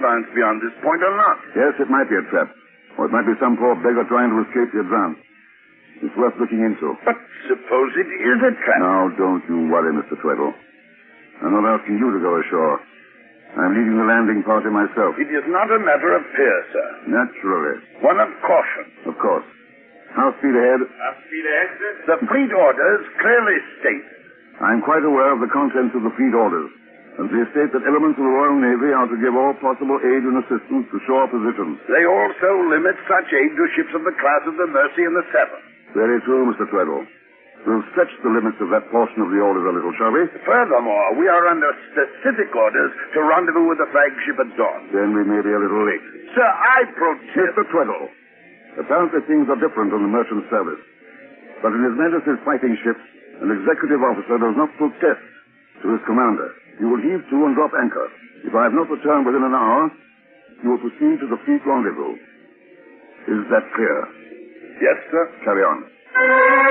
advance beyond this point or not. Yes, it might be a trap. Or it might be some poor beggar trying to escape the advance. It's worth looking into. But suppose it is a trap. Now, don't you worry, Mr. Tweddle. I'm not asking you to go ashore. I'm leading the landing party myself. It is not a matter of fear, sir. Naturally. One of caution. Of course. Half speed ahead. Half speed ahead, sir? The fleet orders clearly state. I'm quite aware of the contents of the fleet orders. And they state that elements of the Royal Navy are to give all possible aid and assistance to shore positions. They also limit such aid to ships of the class of the Mercy and the Severn. Very true, Mr. Tweddle. We'll stretch the limits of that portion of the orders a little, shall we? Furthermore, we are under specific orders to rendezvous with the flagship at dawn. Then we may be a little late. Sir, I protest. Mr. Tweddle, apparently things are different on the merchant service. But in His Majesty's fighting ships, an executive officer does not protest to his commander. You will heave to and drop anchor. If I have not returned within an hour, you will proceed to the fleet rendezvous. Is that clear? Yes, sir. Carry on.